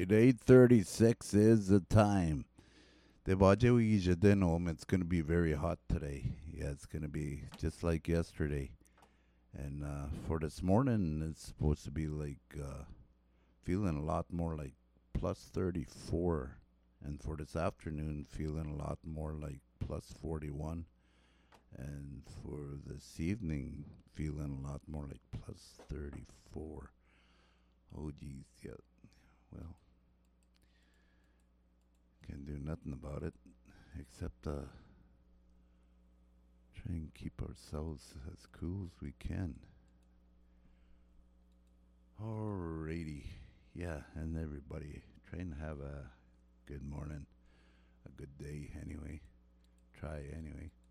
right, 8:36 is the time. Devaje denom. It's gonna be very hot today. Yeah, it's gonna be just like yesterday. And for this morning, it's supposed to be like feeling a lot more like plus 34. And for this afternoon, feeling a lot more like plus 41. And for this evening, feeling a lot more like plus 34. Oh, geez, yeah. Well, can't do nothing about it except try and keep ourselves as cool as we can. Alrighty. Yeah, and everybody, try and have a good morning, a good day anyway. Try anyway.